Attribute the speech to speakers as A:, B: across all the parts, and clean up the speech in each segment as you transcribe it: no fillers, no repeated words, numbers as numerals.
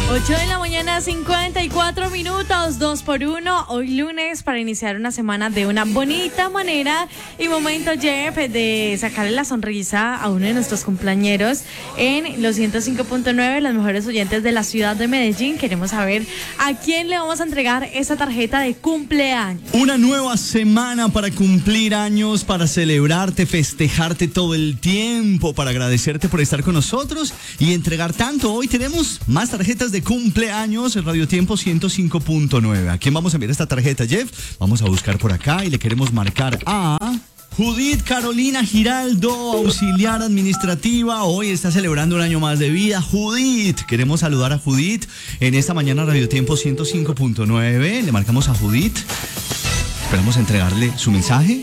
A: 8 de la mañana, 54 minutos, 2 por 1. Hoy lunes para iniciar una semana de una bonita manera. Y momento, Jeff, de sacarle la sonrisa a uno de nuestros cumpleañeros en los 105.9, los mejores oyentes de la ciudad de Medellín. Queremos saber a quién le vamos a entregar esa tarjeta de cumpleaños.
B: Una nueva semana para cumplir años, para celebrarte, festejarte todo el tiempo, para agradecerte por estar con nosotros y entregar tanto. Hoy tenemos más tarjetas de cumpleaños en Radio Tiempo 105.9. ¿A quién vamos a enviar esta tarjeta, Jeff? Vamos a buscar por acá y le queremos marcar a Judith Carolina Giraldo, auxiliar administrativa. Hoy está celebrando un año más de vida. Judith, queremos saludar a Judith en esta mañana Radio Tiempo 105.9. Le marcamos a Judith. Esperamos entregarle su mensaje.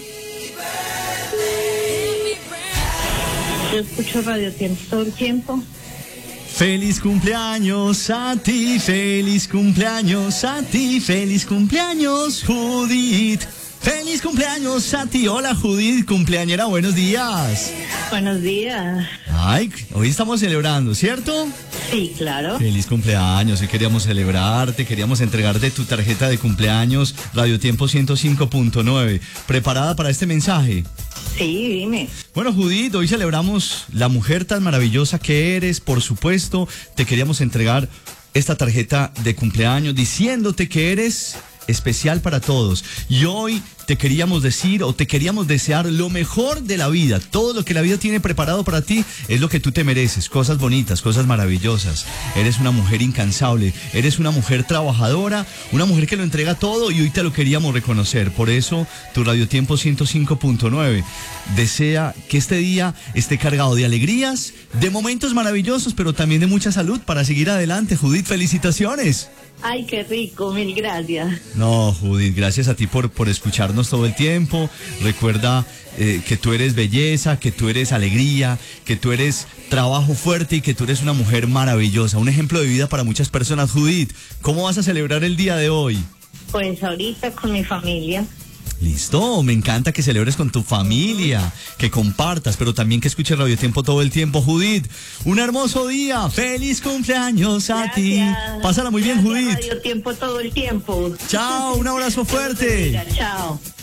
C: Yo escucho Radio Tiempo todo el tiempo.
B: Feliz cumpleaños a ti, feliz cumpleaños a ti, feliz cumpleaños, Judith. Feliz cumpleaños a ti. Hola, Judith, cumpleañera, buenos días.
C: Buenos días.
B: Ay, hoy estamos celebrando, ¿cierto?
C: Sí, claro.
B: Feliz cumpleaños, hoy queríamos celebrarte, queríamos entregarte tu tarjeta de cumpleaños, Radio Tiempo 105.9. ¿Preparada para este mensaje?
C: Sí, dime.
B: Bueno, Judith, hoy celebramos la mujer tan maravillosa que eres, por supuesto. Te queríamos entregar esta tarjeta de cumpleaños diciéndote que eres especial para todos. Y hoy te queríamos decir o te queríamos desear lo mejor de la vida. Todo lo que la vida tiene preparado para ti es lo que tú te mereces. Cosas bonitas, cosas maravillosas. Eres una mujer incansable, eres una mujer trabajadora, una mujer que lo entrega todo y hoy te lo queríamos reconocer. Por eso, tu Radio Tiempo 105.9 desea que este día esté cargado de alegrías, de momentos maravillosos, pero también de mucha salud para seguir adelante. Judith, felicitaciones.
C: Ay, qué rico, mil gracias.
B: No, Judith, gracias a ti por escucharnos todo el tiempo. Recuerda que tú eres belleza, que tú eres alegría, que tú eres trabajo fuerte y que tú eres una mujer maravillosa. Un ejemplo de vida para muchas personas. Judith, ¿cómo vas a celebrar el día de hoy?
C: Pues ahorita con mi familia.
B: Listo, me encanta que celebres con tu familia, que compartas, pero también que escuches Radio Tiempo todo el tiempo. Judith, un hermoso día, feliz cumpleaños a ti. Pásala muy bien, Judith.
C: Radio Tiempo todo el tiempo.
B: Chao, un abrazo fuerte.
C: Chao.